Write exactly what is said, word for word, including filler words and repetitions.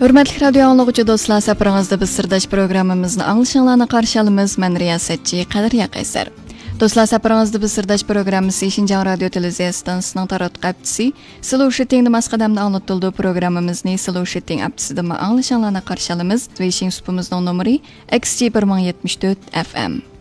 Hürmetli radyo anlıqçı dostlar, saparingizda biz sirdash programmamizni anglashinglarni qarshi olamiz. Men riyosatchi Qadriya Qaysar. Dostlar, saparingizda biz sirdash programmasi Shinjang radio televiziyasining taratquq aptisi Solution masqadamda anlatildi. Programmamizni Solution aptisida anglashinglarni qarshi olamiz. Ve Shin supimizning nomeri X G bir ming yetmish to'rt F M.